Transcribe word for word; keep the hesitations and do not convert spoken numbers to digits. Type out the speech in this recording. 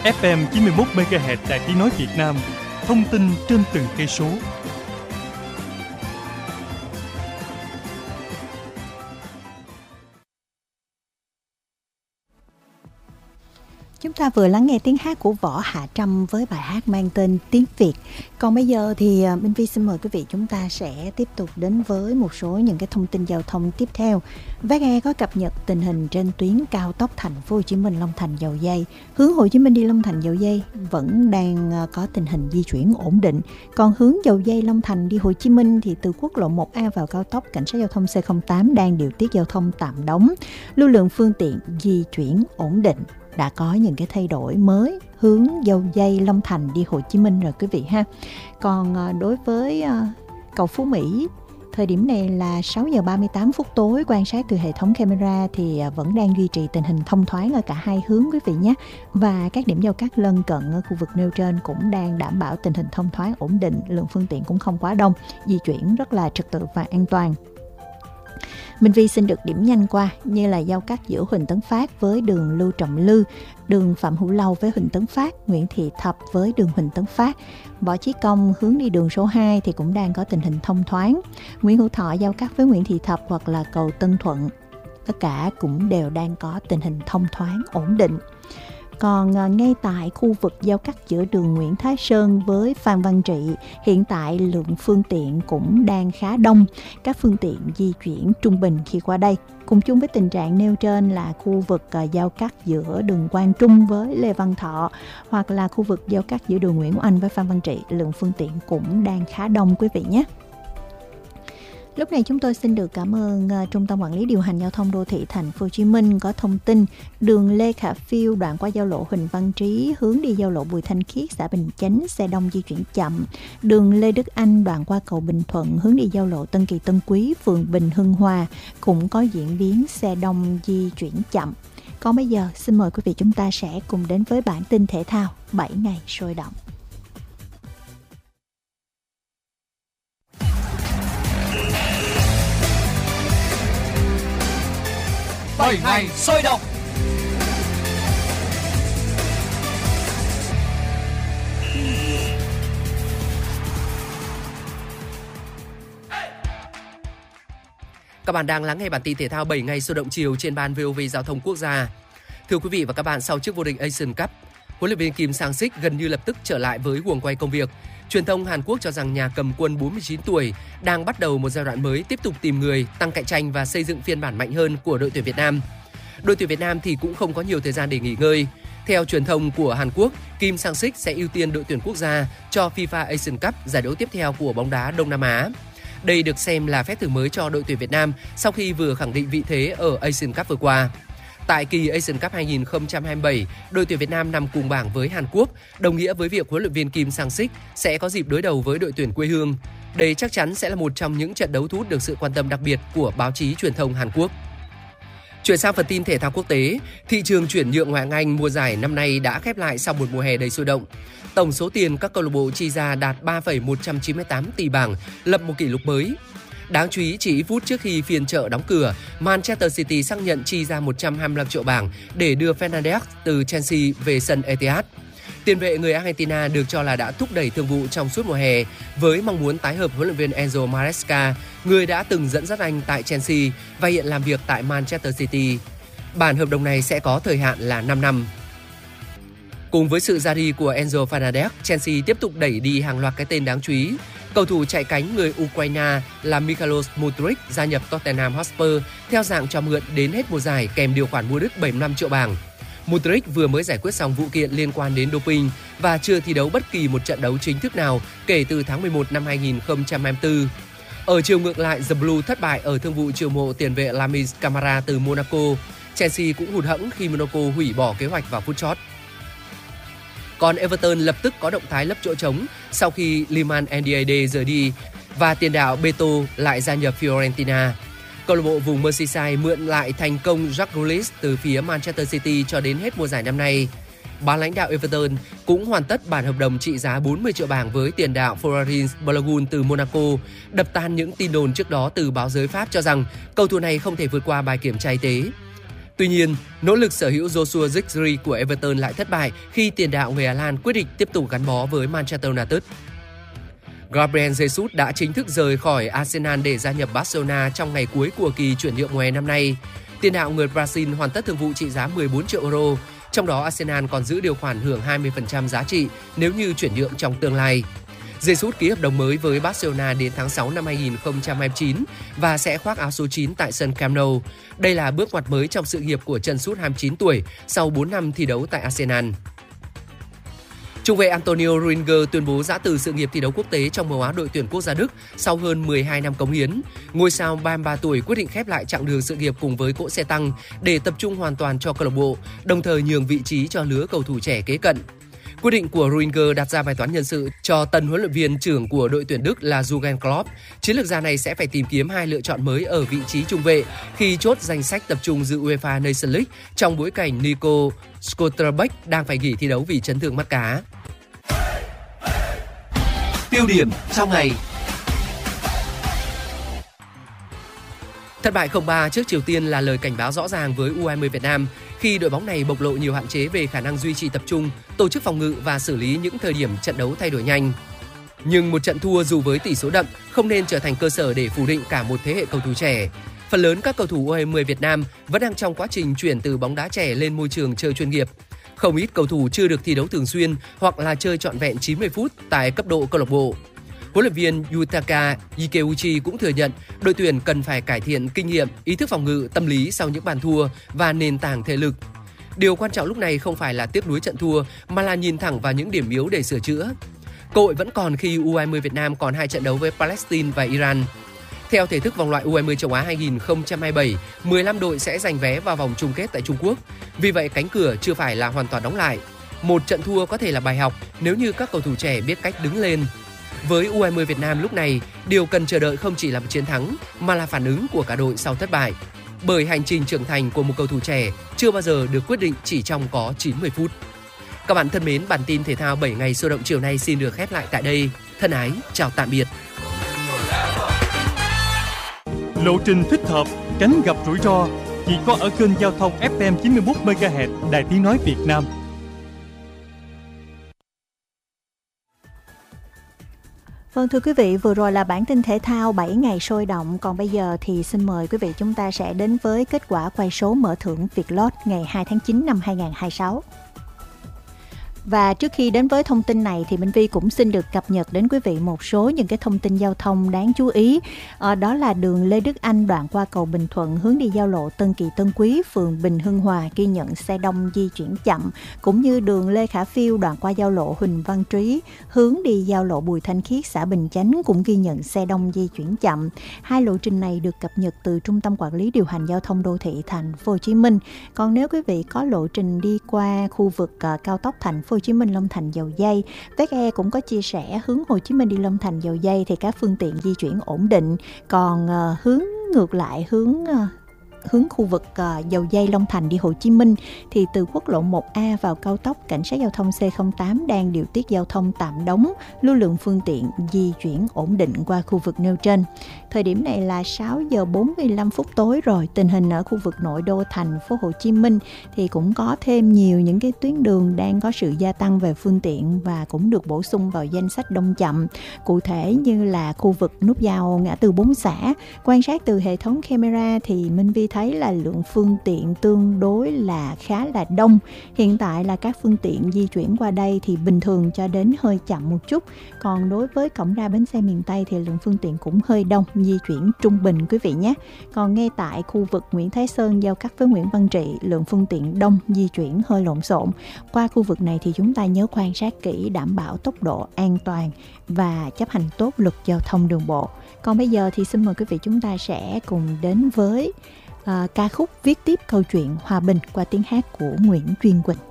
ép em chín mươi mốt mê ga héc Đài Tiếng nói Việt Nam. Thông tin trên từng cây số. Chúng ta vừa lắng nghe tiếng hát của Võ Hạ Trâm với bài hát mang tên Tiếng Việt. Còn bây giờ thì Minh Vi xin mời quý vị chúng ta sẽ tiếp tục đến với một số những cái thông tin giao thông tiếp theo. vê giê có cập nhật tình hình trên tuyến cao tốc Thành phố Hồ Chí Minh Long Thành Dầu Giây. Hướng Hồ Chí Minh đi Long Thành Dầu Giây vẫn đang có tình hình di chuyển ổn định. Còn hướng Dầu Giây Long Thành đi Hồ Chí Minh thì từ quốc lộ một A vào cao tốc, cảnh sát giao thông C không tám đang điều tiết giao thông tạm đóng. Lưu lượng phương tiện di chuyển ổn định. Đã có những cái thay đổi mới hướng Dầu Giây Long Thành đi Hồ Chí Minh rồi quý vị ha. Còn đối với cầu Phú Mỹ, thời điểm này là sáu giờ ba mươi tám phút tối, quan sát từ hệ thống camera thì vẫn đang duy trì tình hình thông thoáng ở cả hai hướng quý vị nhé. Và các điểm giao cắt lân cận ở khu vực nêu trên cũng đang đảm bảo tình hình thông thoáng ổn định, lượng phương tiện cũng không quá đông, di chuyển rất là trật tự và an toàn. Minh Vi xin được điểm nhanh qua như là giao cắt giữa Huỳnh Tấn Phát với đường Lưu Trọng Lư, đường Phạm Hữu Lâu với Huỳnh Tấn Phát, Nguyễn Thị Thập với đường Huỳnh Tấn Phát. Võ Chí Công hướng đi đường số hai thì cũng đang có tình hình thông thoáng. Nguyễn Hữu Thọ giao cắt với Nguyễn Thị Thập hoặc là cầu Tân Thuận, tất cả cũng đều đang có tình hình thông thoáng ổn định. Còn ngay tại khu vực giao cắt giữa đường Nguyễn Thái Sơn với Phan Văn Trị, hiện tại lượng phương tiện cũng đang khá đông. Các phương tiện di chuyển trung bình khi qua đây. Cùng chung với tình trạng nêu trên là khu vực giao cắt giữa đường Quang Trung với Lê Văn Thọ hoặc là khu vực giao cắt giữa đường Nguyễn Oanh với Phan Văn Trị, lượng phương tiện cũng đang khá đông quý vị nhé. Lúc này chúng tôi xin được cảm ơn uh, Trung tâm Quản lý Điều hành Giao thông Đô thị Thành phố Hồ Chí Minh có thông tin đường Lê Khả Phiêu đoạn qua giao lộ Huỳnh Văn Trí hướng đi giao lộ Bùi Thanh Khiết, xã Bình Chánh, xe đông di chuyển chậm. Đường Lê Đức Anh đoạn qua cầu Bình Thuận hướng đi giao lộ Tân Kỳ Tân Quý, phường Bình Hưng Hòa cũng có diễn biến xe đông di chuyển chậm. Còn bây giờ xin mời quý vị chúng ta sẽ cùng đến với bản tin thể thao bảy ngày sôi động. bảy ngày sôi động. Các bạn đang lắng nghe bản tin thể thao bảy ngày sôi động chiều trên ban vê o vê Giao thông Quốc gia. Thưa quý vị và các bạn, sau chức vô địch Asian Cup, huấn luyện viên Kim Sang-sik gần như lập tức trở lại với guồng quay công việc. Truyền thông Hàn Quốc cho rằng nhà cầm quân bốn mươi chín tuổi đang bắt đầu một giai đoạn mới, tiếp tục tìm người, tăng cạnh tranh và xây dựng phiên bản mạnh hơn của đội tuyển Việt Nam. Đội tuyển Việt Nam thì cũng không có nhiều thời gian để nghỉ ngơi. Theo truyền thông của Hàn Quốc, Kim Sang-sik sẽ ưu tiên đội tuyển quốc gia cho FIFA Asian Cup, giải đấu tiếp theo của bóng đá Đông Nam Á. Đây được xem là phép thử mới cho đội tuyển Việt Nam sau khi vừa khẳng định vị thế ở Asian Cup vừa qua. Tại kỳ Asian Cup hai không hai bảy, đội tuyển Việt Nam nằm cùng bảng với Hàn Quốc, đồng nghĩa với việc huấn luyện viên Kim Sang-sik sẽ có dịp đối đầu với đội tuyển quê hương. Đây chắc chắn sẽ là một trong những trận đấu thu hút được sự quan tâm đặc biệt của báo chí truyền thông Hàn Quốc. Chuyển sang phần tin thể thao quốc tế, thị trường chuyển nhượng ngoại hạng Anh mùa giải năm nay đã khép lại sau một mùa hè đầy sôi động. Tổng số tiền các câu lạc bộ chi ra đạt ba phẩy một trăm chín mươi tám tỷ bảng, lập một kỷ lục mới. Đáng chú ý, chỉ ít phút trước khi phiên chợ đóng cửa, Manchester City xác nhận chi ra một trăm hai mươi lăm triệu bảng để đưa Fernandes từ Chelsea về sân Etihad. Tiền vệ người Argentina được cho là đã thúc đẩy thương vụ trong suốt mùa hè với mong muốn tái hợp huấn luyện viên Enzo Maresca, người đã từng dẫn dắt anh tại Chelsea và hiện làm việc tại Manchester City. Bản hợp đồng này sẽ có thời hạn là năm năm. Cùng với sự ra đi của Enzo Fernandez, Chelsea tiếp tục đẩy đi hàng loạt cái tên đáng chú ý. Cầu thủ chạy cánh người Ukraine là Michalos Mudryk gia nhập Tottenham Hotspur theo dạng cho mượn đến hết mùa giải kèm điều khoản mua đứt bảy mươi lăm triệu bảng. Mudryk vừa mới giải quyết xong vụ kiện liên quan đến doping và chưa thi đấu bất kỳ một trận đấu chính thức nào kể từ tháng mười một năm hai không hai tư. Ở chiều ngược lại, The Blue thất bại ở thương vụ chiêu mộ tiền vệ Lamis Camara từ Monaco. Chelsea cũng hụt hẫng khi Monaco hủy bỏ kế hoạch vào phút chót. Còn Everton lập tức có động thái lấp chỗ trống sau khi Liman Ndiaye rời đi và tiền đạo Beto lại gia nhập Fiorentina. Câu lạc bộ vùng Merseyside mượn lại thành công Jack Grealish từ phía Manchester City cho đến hết mùa giải năm nay. Ban lãnh đạo Everton cũng hoàn tất bản hợp đồng trị giá bốn mươi triệu bảng với tiền đạo Florin Balogun từ Monaco, đập tan những tin đồn trước đó từ báo giới Pháp cho rằng cầu thủ này không thể vượt qua bài kiểm tra y tế. Tuy nhiên, nỗ lực sở hữu Joshua Zirkzee của Everton lại thất bại khi tiền đạo người Hà Lan quyết định tiếp tục gắn bó với Manchester United. Gabriel Jesus đã chính thức rời khỏi Arsenal để gia nhập Barcelona trong ngày cuối của kỳ chuyển nhượng mùa hè năm nay. Tiền đạo người Brazil hoàn tất thương vụ trị giá mười bốn triệu euro, trong đó Arsenal còn giữ điều khoản hưởng hai mươi phần trăm giá trị nếu như chuyển nhượng trong tương lai. Jesus ký hợp đồng mới với Barcelona đến tháng sáu năm hai nghìn không trăm hai mươi chín và sẽ khoác áo số chín tại sân Camp Nou. Đây là bước ngoặt mới trong sự nghiệp của chân sút hai mươi chín tuổi sau bốn năm thi đấu tại Arsenal. Trung vệ Antonio Rudiger tuyên bố giã từ sự nghiệp thi đấu quốc tế trong màu áo đội tuyển quốc gia Đức sau hơn mười hai năm cống hiến. Ngôi sao ba mươi ba tuổi quyết định khép lại chặng đường sự nghiệp cùng với cỗ xe tăng để tập trung hoàn toàn cho câu lạc bộ, đồng thời nhường vị trí cho lứa cầu thủ trẻ kế cận. Quyết định của Rudiger đặt ra bài toán nhân sự cho tân huấn luyện viên trưởng của đội tuyển Đức là Jurgen Klopp. Chiến lược gia này sẽ phải tìm kiếm hai lựa chọn mới ở vị trí trung vệ khi chốt danh sách tập trung dự UEFA Nations League trong bối cảnh Nico Schlotterbeck đang phải nghỉ thi đấu vì chấn thương mắt cá. Tiêu điểm trong ngày. Thất bại không ba trước Triều Tiên là lời cảnh báo rõ ràng với u hai mươi Việt Nam khi đội bóng này bộc lộ nhiều hạn chế về khả năng duy trì tập trung, tổ chức phòng ngự và xử lý những thời điểm trận đấu thay đổi nhanh. Nhưng một trận thua dù với tỷ số đậm không nên trở thành cơ sở để phủ định cả một thế hệ cầu thủ trẻ. Phần lớn các cầu thủ u hai mươi Việt Nam vẫn đang trong quá trình chuyển từ bóng đá trẻ lên môi trường chơi chuyên nghiệp. Không ít cầu thủ chưa được thi đấu thường xuyên hoặc là chơi trọn vẹn chín mươi phút tại cấp độ câu lạc bộ. Huấn luyện viên Yutaka Ikeuchi cũng thừa nhận đội tuyển cần phải cải thiện kinh nghiệm, ý thức phòng ngự, tâm lý sau những bàn thua và nền tảng thể lực. Điều quan trọng lúc này không phải là tiếc nuối trận thua mà là nhìn thẳng vào những điểm yếu để sửa chữa. Cơ hội vẫn còn khi u hai mươi Việt Nam còn hai trận đấu với Palestine và Iran. Theo thể thức vòng loại u hai mươi châu Á hai nghìn không trăm hai mươi bảy, mười lăm đội sẽ giành vé vào vòng chung kết tại Trung Quốc. Vì vậy cánh cửa chưa phải là hoàn toàn đóng lại. Một trận thua có thể là bài học nếu như các cầu thủ trẻ biết cách đứng lên. Với u hai mươi Việt Nam lúc này, điều cần chờ đợi không chỉ là một chiến thắng mà là phản ứng của cả đội sau thất bại. Bởi hành trình trưởng thành của một cầu thủ trẻ chưa bao giờ được quyết định chỉ trong có chín mươi phút. Các bạn thân mến, bản tin thể thao bảy ngày sôi động chiều nay xin được khép lại tại đây. Thân ái, chào tạm biệt. Lộ trình thích hợp, tránh gặp rủi ro chỉ có ở kênh giao thông ép em chín mươi mốt mê ga héc Đài Tiếng nói Việt Nam. Vâng, thưa quý vị, vừa rồi là bản tin thể thao bảy ngày sôi động. Còn bây giờ thì xin mời quý vị chúng ta sẽ đến với kết quả quay số mở thưởng Vietlott ngày hai tháng chín năm hai nghìn không trăm hai mươi sáu. Và trước khi đến với thông tin này thì Minh Vi cũng xin được cập nhật đến quý vị một số những cái thông tin giao thông đáng chú ý. À, đó là đường Lê Đức Anh đoạn qua cầu Bình Thuận hướng đi giao lộ Tân Kỳ Tân Quý, phường Bình Hưng Hòa ghi nhận xe đông di chuyển chậm, cũng như đường Lê Khả Phiêu đoạn qua giao lộ Huỳnh Văn Trí hướng đi giao lộ Bùi Thanh Khiết, xã Bình Chánh cũng ghi nhận xe đông di chuyển chậm. Hai lộ trình này được cập nhật từ Trung tâm Quản lý Điều hành Giao thông Đô thị Thành phố Hồ Chí Minh. Còn nếu quý vị có lộ trình đi qua khu vực uh, cao tốc Thành phố Hồ Chí Minh Long Thành Dầu Giây, vê kép e cũng có chia sẻ hướng Hồ Chí Minh đi Long Thành Dầu Giây thì các phương tiện di chuyển ổn định. Còn uh, hướng ngược lại hướng uh, hướng khu vực uh, Dầu Giây Long Thành đi Hồ Chí Minh thì từ quốc lộ một A vào cao tốc, cảnh sát giao thông C không tám đang điều tiết giao thông tạm đóng, lưu lượng phương tiện di chuyển ổn định qua khu vực nêu trên. Thời điểm này là sáu giờ bốn mươi lăm phút tối rồi. Tình hình ở khu vực nội đô thành phố Hồ Chí Minh thì cũng có thêm nhiều những cái tuyến đường đang có sự gia tăng về phương tiện và cũng được bổ sung vào danh sách đông chậm. Cụ thể như là khu vực nút giao ngã tư Bốn Xã. Quan sát từ hệ thống camera thì Minh Vi thấy là lượng phương tiện tương đối là khá là đông. Hiện tại là các phương tiện di chuyển qua đây thì bình thường cho đến hơi chậm một chút. Còn đối với cổng ra bến xe miền Tây thì lượng phương tiện cũng hơi đông, di chuyển trung bình quý vị nhé. Còn ngay tại khu vực Nguyễn Thái Sơn giao cắt với Nguyễn Văn Trị, lượng phương tiện đông, di chuyển hơi lộn xộn. Qua khu vực này thì chúng ta nhớ quan sát kỹ, đảm bảo tốc độ an toàn và chấp hành tốt luật giao thông đường bộ. Còn bây giờ thì xin mời quý vị chúng ta sẽ cùng đến với uh, ca khúc viết tiếp câu chuyện Hòa Bình qua tiếng hát của Nguyễn Chuyên Quỳnh.